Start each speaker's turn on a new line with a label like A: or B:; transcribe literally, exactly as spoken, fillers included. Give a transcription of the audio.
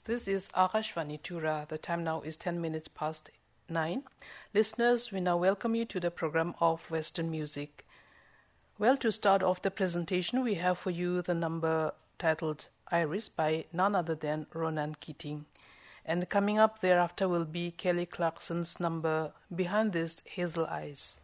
A: This is Akashvani Tura. The time now is ten minutes past nine. Listeners, we now welcome you to the program of Western music. Well, to start off the presentation, we have for you the number titled Iris by none other than Ronan Keating. And coming up thereafter will be Kelly Clarkson's number Behind These Hazel Eyes.